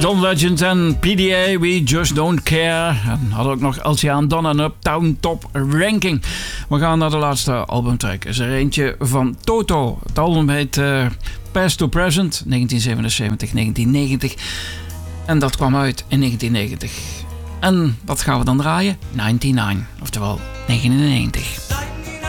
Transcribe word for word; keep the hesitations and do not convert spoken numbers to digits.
John Legend en P D A, We Just Don't Care. En hadden ook nog Elsiaan Don en Uptown Top Ranking. We gaan naar de laatste albumtrack. Is er eentje van Toto. Het album heet uh, Past to Present, negentien zevenenzeventig tot negentien negentig. En dat kwam uit in negentien negentig. En wat gaan we dan draaien? negenennegentig, oftewel negenennegentig.